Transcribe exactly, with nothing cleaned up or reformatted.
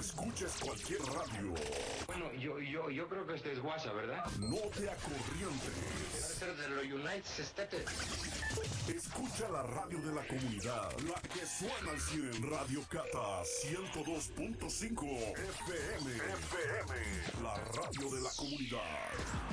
escuches cualquier radio. Bueno, yo, yo, yo creo que este es WhatsApp, ¿verdad? No te acorrientes. Debe ser de los United States. Escucha la radio de la comunidad, la que suena al cien. Radio Cata ciento dos punto cinco F M. F M. La radio de la comunidad.